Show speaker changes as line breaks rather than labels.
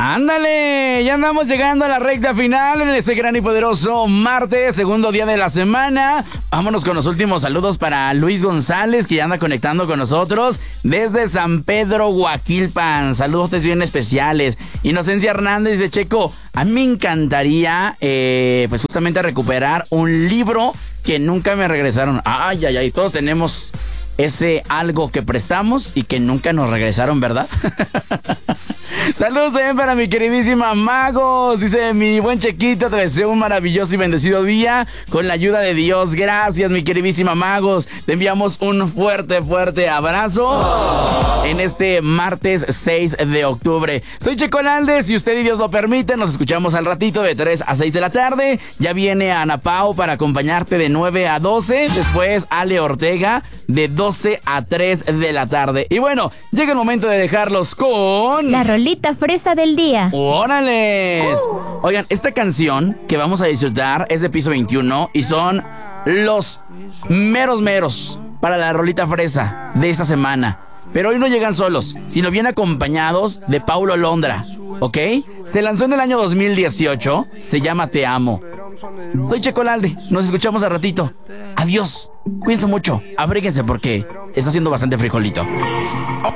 Ándale, ya andamos llegando a la recta final en este gran y poderoso martes, segundo día de la semana. Vámonos con los últimos saludos para Luis González, que ya anda conectando con nosotros desde San Pedro, Huaquilpan. Saludos bien especiales. Inocencia Hernández de Checo, a mí me encantaría pues justamente recuperar un libro que nunca me regresaron. Ay, todos tenemos ese algo que prestamos y que nunca nos regresaron, ¿verdad? Saludos también para mi queridísima Magos. Dice: mi buen Chequito, te deseo un maravilloso y bendecido día con la ayuda de Dios. Gracias, mi queridísima Magos. Te enviamos un fuerte abrazo en este martes 6 de octubre. Soy Checo Hernández, si usted y Dios lo permite, nos escuchamos al ratito de 3 a 6 de la tarde. Ya viene Ana Pao para acompañarte de 9 a 12. Después Ale Ortega de 12 a 3 de la tarde. Y bueno, llega el momento de dejarlos con
la rolita fresa del día.
¡Órale! Oigan, esta canción que vamos a disfrutar es de Piso 21 y son los meros para la rolita fresa de esta semana. Pero hoy no llegan solos, sino bien acompañados de Paulo Londra, ¿ok? Se lanzó en el año 2018, se llama Te Amo. Soy Checo Lalde, nos escuchamos al ratito. Adiós, cuídense mucho, abríguense porque está haciendo bastante frijolito.